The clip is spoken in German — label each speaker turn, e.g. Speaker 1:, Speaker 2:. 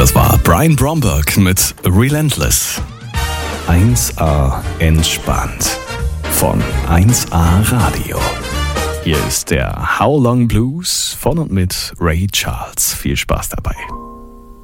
Speaker 1: Das war Brian Bromberg mit Relentless. 1A entspannt von 1A Radio. Hier ist der How Long Blues von und mit Ray Charles. Viel Spaß dabei.